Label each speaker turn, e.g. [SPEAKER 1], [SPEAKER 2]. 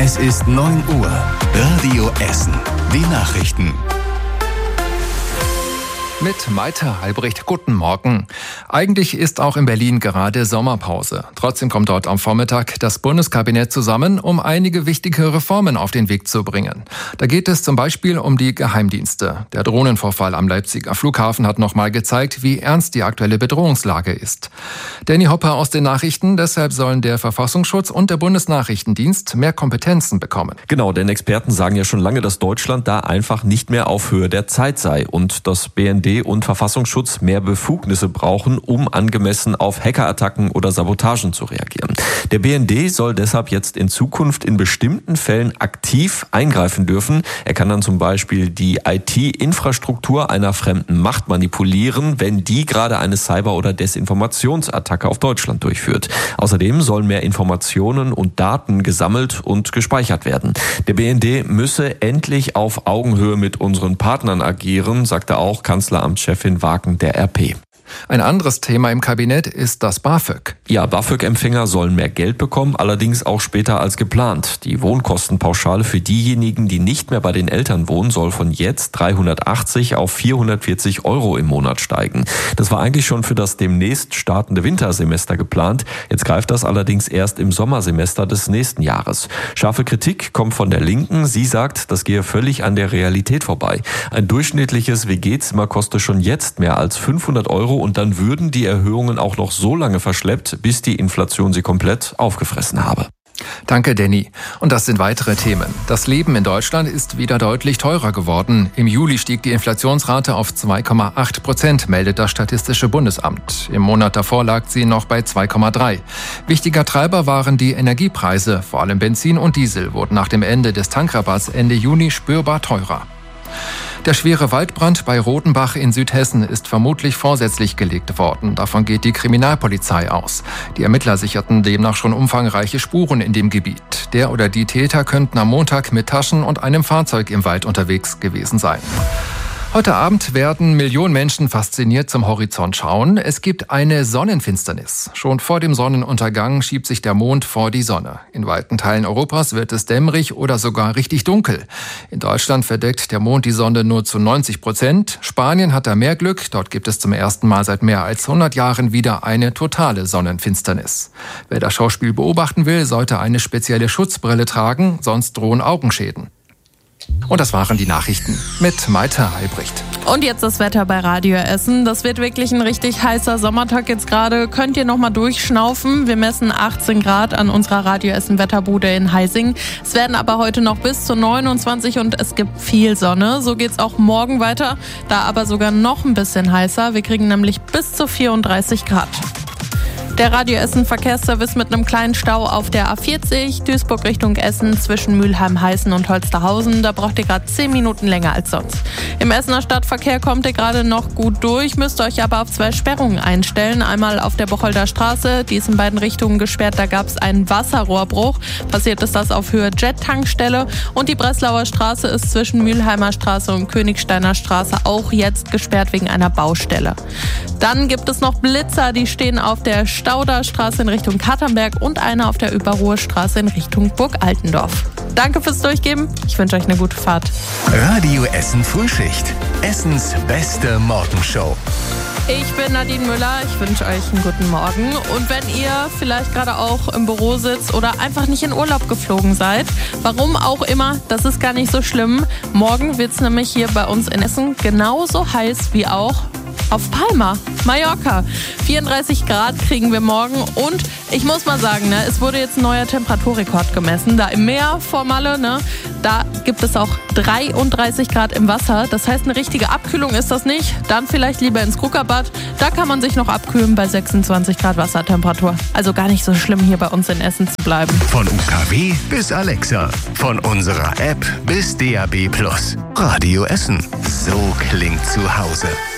[SPEAKER 1] Es ist 9 Uhr. Radio Essen. Die Nachrichten.
[SPEAKER 2] Mit Malte Albrecht, guten Morgen. Eigentlich ist auch in Berlin gerade Sommerpause. Trotzdem kommt dort am Vormittag das Bundeskabinett zusammen, um einige wichtige Reformen auf den Weg zu bringen. Da geht es zum Beispiel um die Geheimdienste. Der Drohnenvorfall am Leipziger Flughafen hat nochmal gezeigt, wie ernst die aktuelle Bedrohungslage ist. Danny Hopper aus den Nachrichten. Deshalb sollen der Verfassungsschutz und der Bundesnachrichtendienst mehr Kompetenzen bekommen.
[SPEAKER 3] Genau, denn Experten sagen ja schon lange, dass Deutschland da einfach nicht mehr auf Höhe der Zeit sei und das BND und Verfassungsschutz mehr Befugnisse brauchen, um angemessen auf Hackerattacken oder Sabotagen zu reagieren. Der BND soll deshalb jetzt in Zukunft in bestimmten Fällen aktiv eingreifen dürfen. Er kann dann zum Beispiel die IT-Infrastruktur einer fremden Macht manipulieren, wenn die gerade eine Cyber- oder Desinformationsattacke auf Deutschland durchführt. Außerdem sollen mehr Informationen und Daten gesammelt und gespeichert werden. Der BND müsse endlich auf Augenhöhe mit unseren Partnern agieren, sagte auch Kanzleramtschefin Wagen der RP.
[SPEAKER 2] Ein anderes Thema im Kabinett ist das BAföG.
[SPEAKER 3] Ja, BAföG-Empfänger sollen mehr Geld bekommen, allerdings auch später als geplant. Die Wohnkostenpauschale für diejenigen, die nicht mehr bei den Eltern wohnen, soll von jetzt 380 auf 440 Euro im Monat steigen. Das war eigentlich schon für das demnächst startende Wintersemester geplant. Jetzt greift das allerdings erst im Sommersemester des nächsten Jahres. Scharfe Kritik kommt von der Linken. Sie sagt, das gehe völlig an der Realität vorbei. Ein durchschnittliches WG-Zimmer kostet schon jetzt mehr als 500 Euro und dann würden die Erhöhungen auch noch so lange verschleppt, bis die Inflation sie komplett aufgefressen habe.
[SPEAKER 2] Danke, Danny. Und das sind weitere Themen. Das Leben in Deutschland ist wieder deutlich teurer geworden. Im Juli stieg die Inflationsrate auf 2,8%, meldet das Statistische Bundesamt. Im Monat davor lag sie noch bei 2,3%. Wichtiger Treiber waren die Energiepreise. Vor allem Benzin und Diesel wurden nach dem Ende des Tankrabatts Ende Juni spürbar teurer. Der schwere Waldbrand bei Rodenbach in Südhessen ist vermutlich vorsätzlich gelegt worden. Davon geht die Kriminalpolizei aus. Die Ermittler sicherten demnach schon umfangreiche Spuren in dem Gebiet. Der oder die Täter könnten am Montag mit Taschen und einem Fahrzeug im Wald unterwegs gewesen sein. Heute Abend werden Millionen Menschen fasziniert zum Horizont schauen. Es gibt eine Sonnenfinsternis. Schon vor dem Sonnenuntergang schiebt sich der Mond vor die Sonne. In weiten Teilen Europas wird es dämmerig oder sogar richtig dunkel. In Deutschland verdeckt der Mond die Sonne nur zu 90%. Spanien hat da mehr Glück. Dort gibt es zum ersten Mal seit mehr als 100 Jahren wieder eine totale Sonnenfinsternis. Wer das Schauspiel beobachten will, sollte eine spezielle Schutzbrille tragen, sonst drohen Augenschäden. Und das waren die Nachrichten mit Malte Albrecht.
[SPEAKER 4] Und jetzt das Wetter bei Radio Essen. Das wird wirklich ein richtig heißer Sommertag jetzt gerade. Könnt ihr nochmal durchschnaufen. Wir messen 18 Grad an unserer Radio Essen Wetterbude in Heising. Es werden aber heute noch bis zu 29 und es gibt viel Sonne. So geht's auch morgen weiter, da aber sogar noch ein bisschen heißer. Wir kriegen nämlich bis zu 34 Grad. Der Radio Essen Verkehrsservice mit einem kleinen Stau auf der A40, Duisburg Richtung Essen zwischen Mülheim-Heißen und Holsterhausen. Da braucht ihr gerade 10 Minuten länger als sonst. Im Essener Stadtverkehr kommt ihr gerade noch gut durch, müsst euch aber auf 2 Sperrungen einstellen. Einmal auf der Bocholder Straße, die ist in beiden Richtungen gesperrt, da gab es einen Wasserrohrbruch. Passiert ist das auf Höhe Jet-Tankstelle. Und die Breslauer Straße ist zwischen Mülheimer Straße und Königsteiner Straße auch jetzt gesperrt wegen einer Baustelle. Dann gibt es noch Blitzer, die stehen auf der Stauderstraße in Richtung Katernberg und eine auf der Überruhrstraße in Richtung Burg Altendorf. Danke fürs Durchgeben. Ich wünsche euch eine gute Fahrt.
[SPEAKER 1] Radio Essen Frühschicht. Essens beste Morgenshow.
[SPEAKER 4] Ich bin Nadine Müller. Ich wünsche euch einen guten Morgen. Und wenn ihr vielleicht gerade auch im Büro sitzt oder einfach nicht in Urlaub geflogen seid, warum auch immer, das ist gar nicht so schlimm. Morgen wird es nämlich hier bei uns in Essen genauso heiß wie auch auf Palma, Mallorca. 34 Grad kriegen wir morgen und ich muss mal sagen, es wurde jetzt ein neuer Temperaturrekord gemessen. Da im Meer vor Malle, da gibt es auch 33 Grad im Wasser. Das heißt, eine richtige Abkühlung ist das nicht. Dann vielleicht lieber ins Krukerbad. Da kann man sich noch abkühlen bei 26 Grad Wassertemperatur. Also gar nicht so schlimm, hier bei uns in Essen zu bleiben.
[SPEAKER 1] Von UKW bis Alexa. Von unserer App bis DAB+. Radio Essen. So klingt zu Hause.